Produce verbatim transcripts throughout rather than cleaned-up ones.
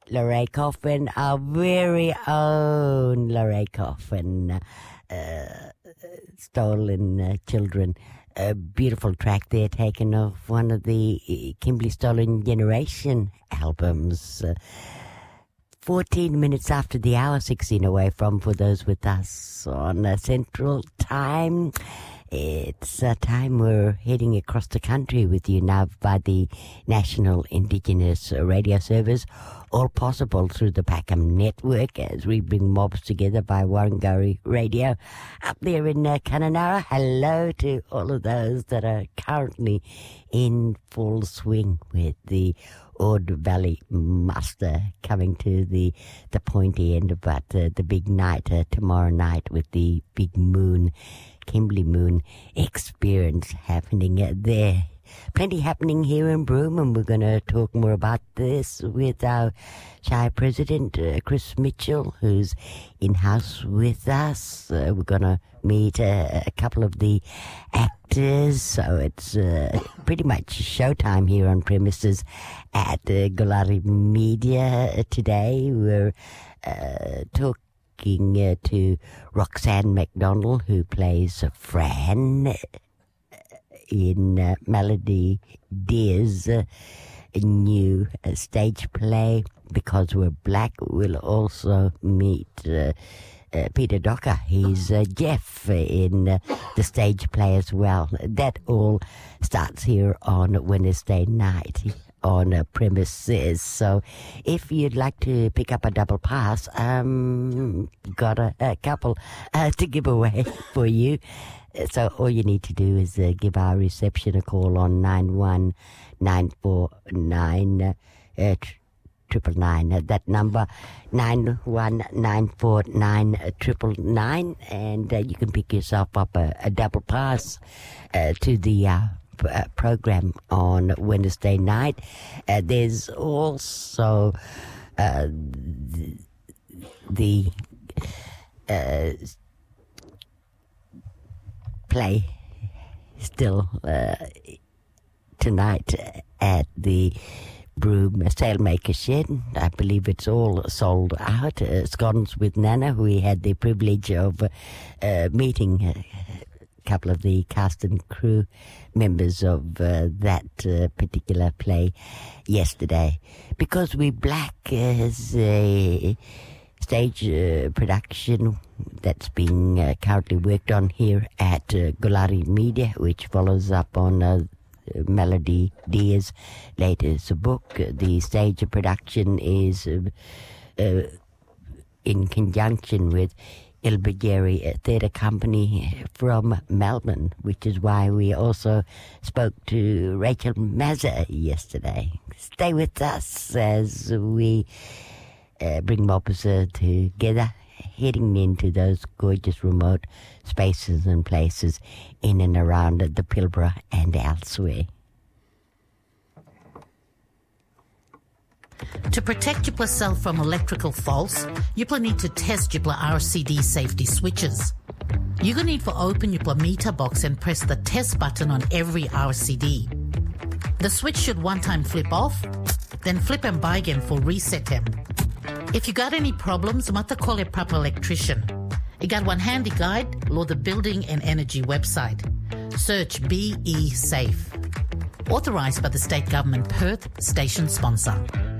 Lorraine Coffin, our very own Lorraine Coffin, uh, Stolen uh, Children. A beautiful track there taken off one of the Kimberly Stolen Generation albums. Uh, fourteen minutes after the hour, sixteen away from, for those with us on uh, Central Time. It's a time we're heading across the country with you now by the National Indigenous Radio Service, all possible through the Packham Network as we bring mobs together by Warrangari Radio. Up there in uh, Kununurra, hello to all of those that are currently in full swing with the Ord Valley Muster coming to the the pointy end, but uh, the big night uh, tomorrow night with the big moon, Kimberley Moon experience happening uh, there. Plenty happening here in Broome, and we're going to talk more about this with our Shire President, uh, Chris Mitchell, who's in-house with us. Uh, we're going to meet uh, a couple of the actors, so it's uh, pretty much showtime here on premises at uh, Golari Media today. We're uh, talking uh, to Roxanne McDonald, who plays Fran in uh, Melody Dear's uh, new uh, stage play, Because We're Black. We'll also meet uh, uh, Peter Docker. He's uh, Jeff in uh, the stage play as well. That all starts here on Wednesday night on uh, premises. So if you'd like to pick up a double pass, um, got a, a couple uh, to give away for you. So all you need to do is uh, give our reception a call on nine one nine four nine uh, triple nine. Uh, that number, nine one nine four nine triple nine, and uh, you can pick yourself up a, a double pass uh, to the uh, p- uh, program on Wednesday night. Uh, there's also uh, the, the uh, play still uh, tonight at the Broome Sailmaker Shed. I believe it's all sold out. Uh, Scones with Nana, we had the privilege of uh, meeting a couple of the cast and crew members of uh, that uh, particular play yesterday. Because We Black is a stage uh, production that's being uh, currently worked on here at uh, Golari Media, which follows up on uh, Melody Dear's latest book. The stage production is uh, uh, in conjunction with Ilbageri Theatre Company from Melbourne, which is why we also spoke to Rachel Mazza yesterday. Stay with us as we Uh, bring mobs uh, together, heading into those gorgeous remote spaces and places in and around the Pilbara and elsewhere. To protect yourself from electrical faults, you need to test your R C D safety switches. You're going to need to open your meter box and press the test button on every R C D. The switch should one time flip off, then flip and by again for reset them. If you got any problems, you must call a proper electrician. You got one handy guide, or the Building and Energy website. Search B E Safe. Authorised by the State Government Perth, station sponsor.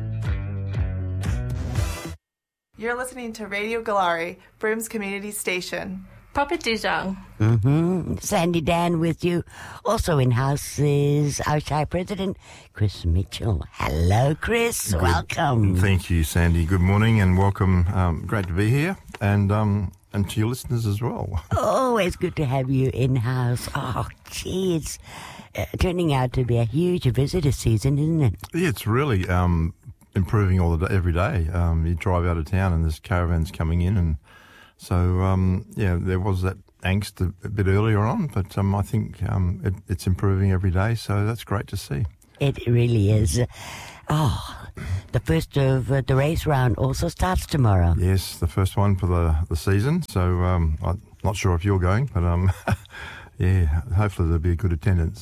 You're listening to Radio Golari, Broome's community station. Papa Dijang. Mm-hmm. Sandy Dan with you. Also in-house is our Shire President, Chris Mitchell. Hello, Chris. Good. Welcome. Thank you, Sandy. Good morning and welcome. Um, great to be here, and um, and to your listeners as well. Always good to have you in-house. Oh, gee, it's uh, turning out to be a huge visitor season, isn't it? Yeah, it's really um, improving all the day, every day. Um, you drive out of town and there's caravans coming in, and so um, yeah, there was that angst a, a bit earlier on, but um, I think um, it, it's improving every day, so that's great to see. It really is. Oh, the first of uh, the race round also starts tomorrow. Yes, the first one for the, the season, so um, I'm not sure if you're going, but um, yeah, hopefully there'll be a good attendance.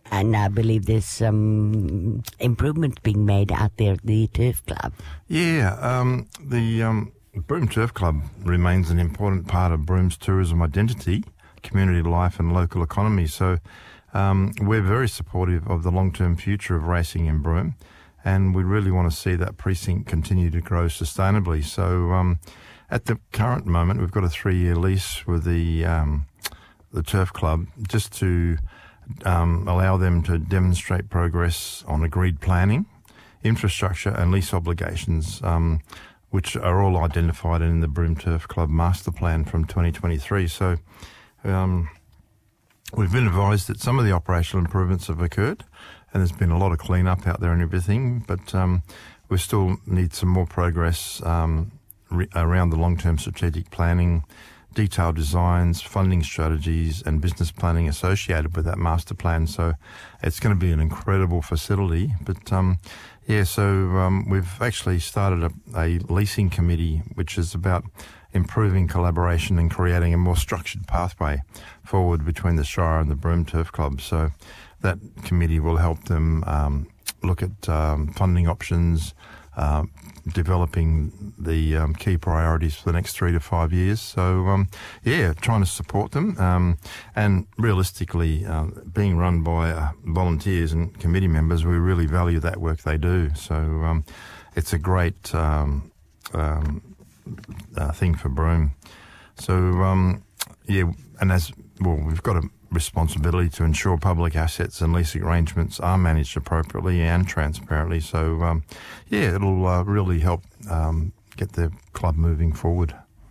And I believe there's some improvements being made out there at the Turf Club. Yeah, um, the um, Broome Turf Club remains an important part of Broome's tourism identity, community life and local economy. So um, we're very supportive of the long-term future of racing in Broome, and we really want to see that precinct continue to grow sustainably. So um, at the current moment, we've got a three-year lease with the um, the Turf Club just to um, allow them to demonstrate progress on agreed planning, infrastructure and lease obligations, um, which are all identified in the Broome Turf Club Master Plan from twenty twenty-three. So um, we've been advised that some of the operational improvements have occurred, and there's been a lot of clean-up out there and everything, but um, we still need some more progress um, re- around the long-term strategic planning, detailed designs, funding strategies and business planning associated with that master plan. So it's going to be an incredible facility. But um, yeah, so um, we've actually started a, a leasing committee which is about improving collaboration and creating a more structured pathway forward between the Shire and the Broome Turf Club. So that committee will help them um, look at um, funding options, uh, developing the um, key priorities for the next three to five years. So, um, yeah, trying to support them. Um, and realistically, uh, being run by uh, volunteers and committee members, we really value that work they do. So um, it's a great um, um, uh, thing for Broome. So, um, yeah, and as well, we've got a responsibility to ensure public assets and lease arrangements are managed appropriately and transparently. So, um, yeah, it'll uh, really help um, get the club moving forward.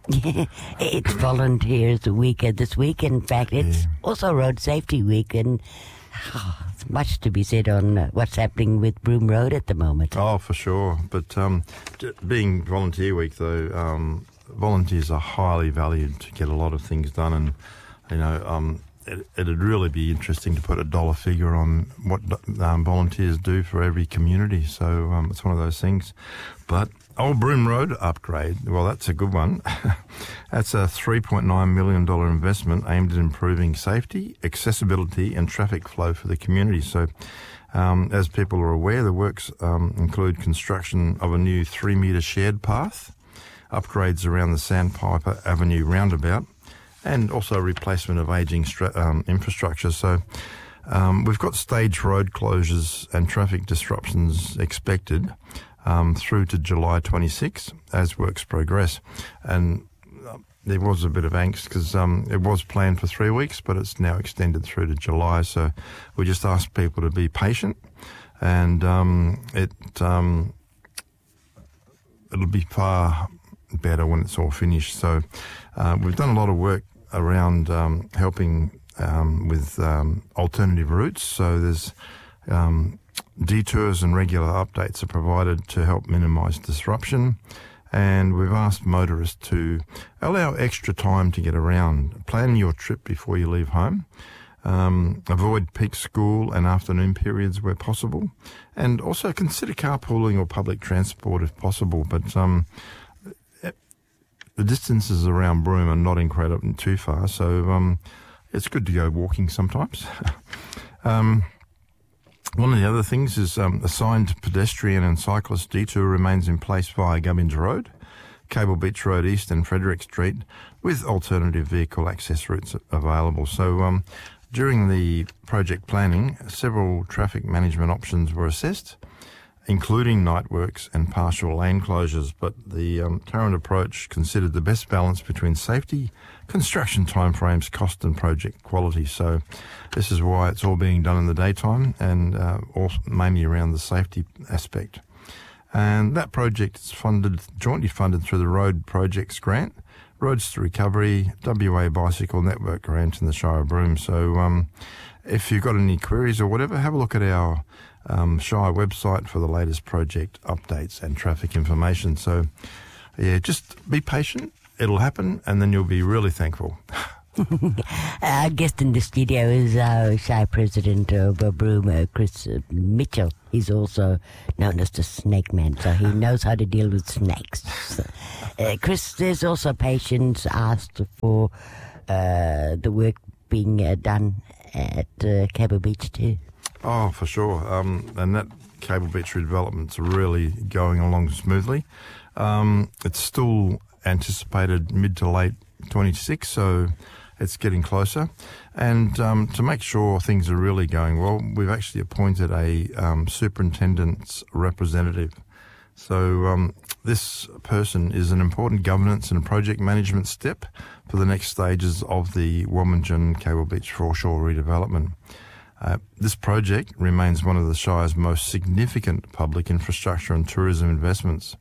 It's Volunteers Week this week. In fact, it's yeah. also Road Safety Week, and oh, there's much to be said on uh, what's happening with Broome Road at the moment. Oh, for sure. But um, being Volunteer Week, though, um, volunteers are highly valued to get a lot of things done, and, you know, um, It, it'd really be interesting to put a dollar figure on what um, volunteers do for every community. So um, it's one of those things. But Old Broome Road upgrade, well, that's a good one. That's a three point nine million dollars investment aimed at improving safety, accessibility and traffic flow for the community. So um, as people are aware, the works um, include construction of a new three-metre shared path, upgrades around the Sandpiper Avenue roundabout, and also replacement of ageing stra- um, infrastructure. So um, we've got stage road closures and traffic disruptions expected um, through to July twenty-sixth as works progress. And uh, there was a bit of angst because um, it was planned for three weeks, but it's now extended through to July. So we just ask people to be patient, and um, it um, it'll be far better when it's all finished. So uh, we've done a lot of work around um, helping um, with um, alternative routes. So there's um, detours and regular updates are provided to help minimise disruption. And we've asked motorists to allow extra time to get around. Plan your trip before you leave home. Um, avoid peak school and afternoon periods where possible. And also consider carpooling or public transport if possible. But um, the distances around Broome are not incredible too far, so um, it's good to go walking sometimes. um, one of the other things is um, assigned pedestrian and cyclist detour remains in place via Gubbins Road, Cable Beach Road East and Frederick Street, with alternative vehicle access routes available. So um, during the project planning, several traffic management options were assessed, including night works and partial lane closures, but the um, current approach considered the best balance between safety, construction timeframes, cost and project quality. So this is why it's all being done in the daytime, and uh, also mainly around the safety aspect. And that project is funded, jointly funded through the Road Projects Grant, Roads to Recovery, W A Bicycle Network Grant in the Shire of Broome. So um, if you've got any queries or whatever, have a look at our Um, Shire website for the latest project updates and traffic information. So, yeah, just be patient. It'll happen, and then you'll be really thankful. Our guest in the studio is our Shire President of Broome, Chris Mitchell. He's also known as the Snake Man, so he knows how to deal with snakes. Uh, Chris, there's also patients asked for uh, the work being uh, done at uh, Cable Beach too. Oh, for sure. Um, and that Cable Beach redevelopment's really going along smoothly. Um, it's still anticipated mid to late twenty-six, so it's getting closer. And um, to make sure things are really going well, we've actually appointed a um, superintendent's representative. So um, this person is an important governance and project management step for the next stages of the Wominjon Cable Beach foreshore redevelopment. Uh, this project remains one of the Shire's most significant public infrastructure and tourism investments,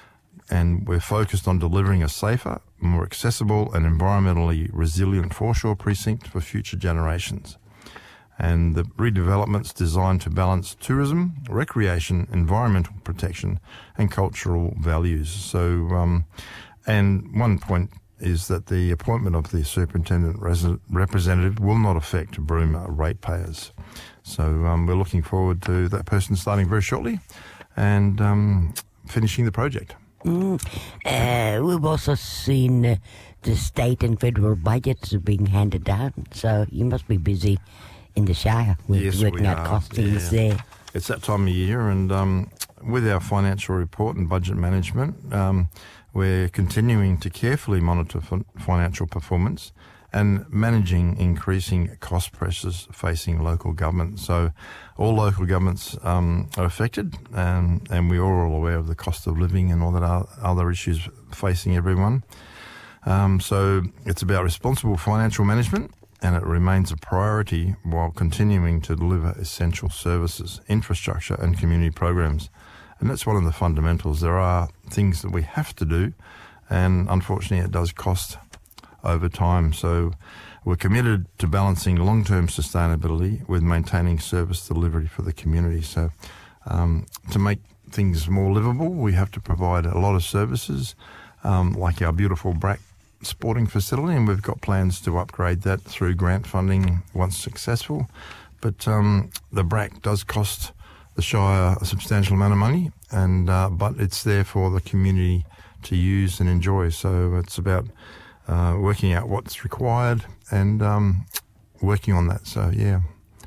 and we're focused on delivering a safer, more accessible and environmentally resilient foreshore precinct for future generations. And the redevelopment's designed to balance tourism, recreation, environmental protection and cultural values. So, um, and one point is that the appointment of the superintendent res- representative will not affect Broome ratepayers. So um, we're looking forward to that person starting very shortly and um, finishing the project. Mm. Uh, we've also seen uh, the state and federal budgets being handed down, so you must be busy in the Shire with Yes, working we out are. costings Yeah. there. It's that time of year, and um, with our financial report and budget management, um, we're continuing to carefully monitor fin- financial performance and managing increasing cost pressures facing local government. So all local governments um, are affected, and, and we're all aware of the cost of living and all that are other issues facing everyone. Um, so it's about responsible financial management, and it remains a priority while continuing to deliver essential services, infrastructure and community programs. And that's one of the fundamentals. There are things that we have to do, and unfortunately it does cost over time. So we're committed to balancing long-term sustainability with maintaining service delivery for the community. So um, to make things more livable, we have to provide a lot of services, um, like our beautiful B R A C sporting facility, and we've got plans to upgrade that through grant funding once successful. But um, the B R A C does cost the Shire a substantial amount of money, and uh, but it's there for the community to use and enjoy. So it's about uh, working out what's required and um, working on that. So yeah.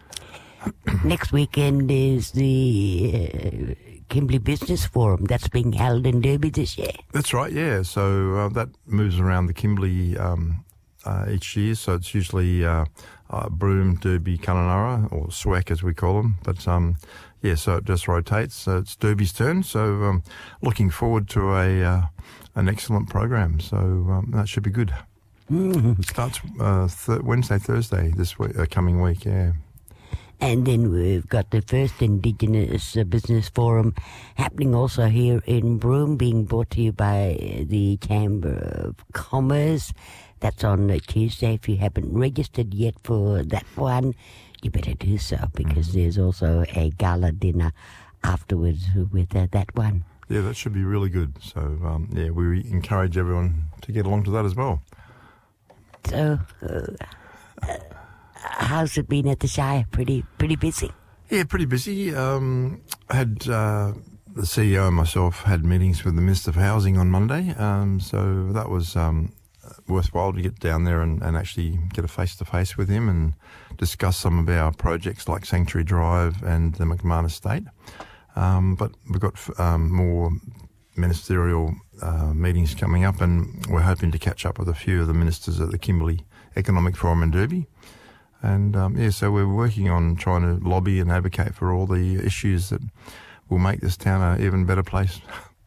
Next weekend is the uh, Kimberley Business Forum that's being held in Derby this year. That's right, yeah. So uh, that moves around the Kimberley um, uh, each year. So it's usually uh, uh, Broome, Derby, Kununurra, or S W A C as we call them. But um, yeah, so it just rotates. So it's Derby's turn. So um, looking forward to a uh, an excellent program. So um, that should be good. Mm-hmm. Starts uh, th- Wednesday, Thursday this week, uh, coming week, yeah. And then we've got the first Indigenous uh, Business Forum happening also here in Broome, being brought to you by the Chamber of Commerce. That's on uh, Tuesday. If you haven't registered yet for that one, you better do so, because mm-hmm. there's also a gala dinner afterwards with uh, that one. Yeah, that should be really good. So, um, yeah, we encourage everyone to get along to that as well. So, uh, uh, how's it been at the Shire? Pretty pretty busy? Yeah, pretty busy. Um, had uh, the C E O and myself had meetings with the Minister for Housing on Monday, um, so that was um, worthwhile to get down there and, and actually get a face-to-face with him and discuss some of our projects like Sanctuary Drive and the McMahon Estate. Um, but we've got um, more ministerial uh, meetings coming up, and we're hoping to catch up with a few of the ministers at the Kimberley Economic Forum in Derby. And, um, yeah, so we're working on trying to lobby and advocate for all the issues that will make this town an even better place.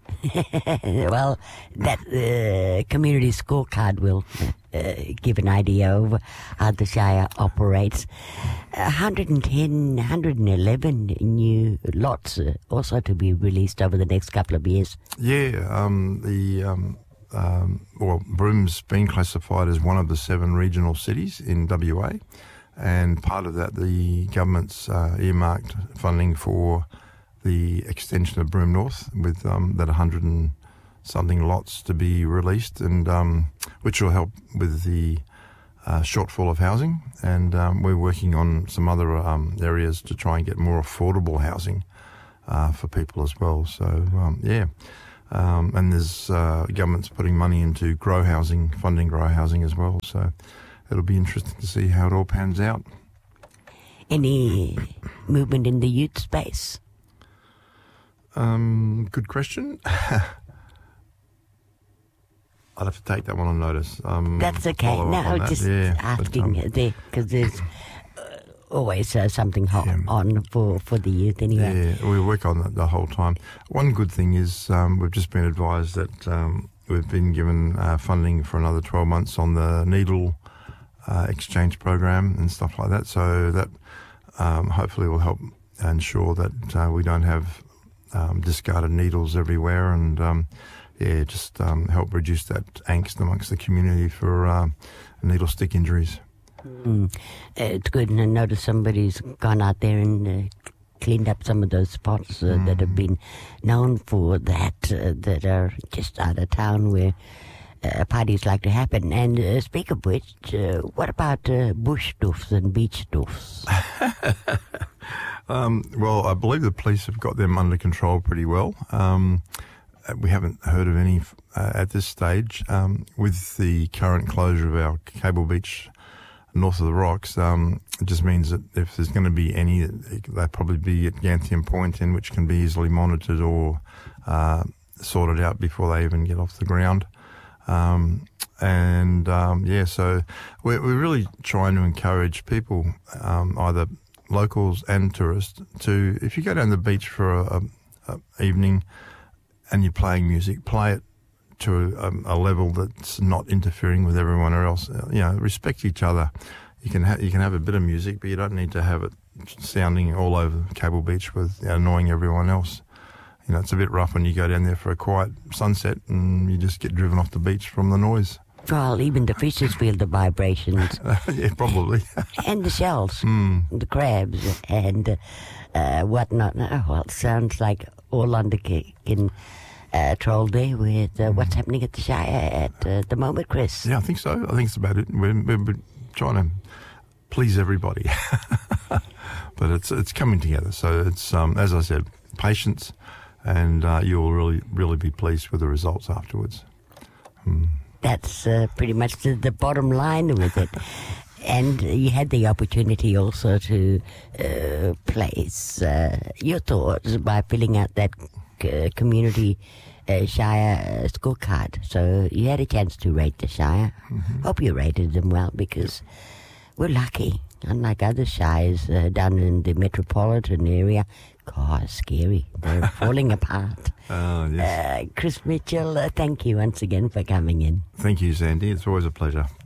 Well, that uh, community scorecard will uh, give an idea of how the Shire operates. one hundred ten, one hundred eleven new lots uh, also to be released over the next couple of years. Yeah, um, the um, um, well, Broome's been classified as one of the seven regional cities in W A, and part of that, the government's uh, earmarked funding for the extension of Broome North with um, that one hundred and something lots to be released, and um, which will help with the uh, shortfall of housing. And um, we're working on some other um, areas to try and get more affordable housing uh, for people as well. So um, yeah, um, and there's uh, government's putting money into grow housing, funding grow housing as well. So it'll be interesting to see how it all pans out. Any movement in the youth space? Um, good question. I'd have to take that one on notice. Um, That's okay. follow up No, on that. just Yeah, but, asking um, there because there's uh, always uh, something hot Yeah. on for, for the youth anyway. Yeah, we work on that the whole time. One good thing is um, we've just been advised that um, we've been given uh, funding for another twelve months on the needle uh, exchange program and stuff like that. So that um, hopefully will help ensure that uh, we don't have um, discarded needles everywhere and um, yeah, just um, help reduce that angst amongst the community for uh, needle stick injuries. Mm. Uh, it's good to notice somebody's gone out there and uh, cleaned up some of those spots uh, mm. that have been known for that, uh, that are just out of town where uh, parties like to happen. And uh, speak of which, uh, what about uh, bush doofs and beach doofs? um, well, I believe the police have got them under control pretty well. Um, we haven't heard of any uh, at this stage. Um, with the current closure of our Cable Beach north of the rocks, um, it just means that if there's going to be any, they'll probably be at Ganthium Point, in which can be easily monitored or uh, sorted out before they even get off the ground. Um, and um, yeah, so we're, we're really trying to encourage people, um, either locals and tourists, to, if you go down the beach for a, a, a evening and you're playing music, play it to a, a level that's not interfering with everyone else. You know, respect each other. You can ha- you can have a bit of music, but you don't need to have it sounding all over Cable Beach with, you know, annoying everyone else. You know, it's a bit rough when you go down there for a quiet sunset and you just get driven off the beach from the noise. Well, even the fishes feel the vibrations. Yeah, probably. And the shells, mm. the crabs, and uh, whatnot. Oh, well, it sounds like all under kicking uh, troll there with uh, what's happening at the Shire at uh, the moment, Chris. Yeah, I think so. I think it's about it. We're, we're, we're trying to please everybody. But it's it's coming together. So it's, um, as I said, patience, and uh, you'll really, really be pleased with the results afterwards. Mm. That's uh, pretty much the, the bottom line with it. And you had the opportunity also to uh, place uh, your thoughts by filling out that uh, community uh, Shire uh, scorecard. So you had a chance to rate the Shire. Mm-hmm. Hope you rated them well, because we're lucky. Unlike other shires uh, down in the metropolitan area, God, scary. They're falling apart. Oh, yes. Uh, Chris Mitchell, uh, thank you once again for coming in. Thank you, Sandy. It's always a pleasure.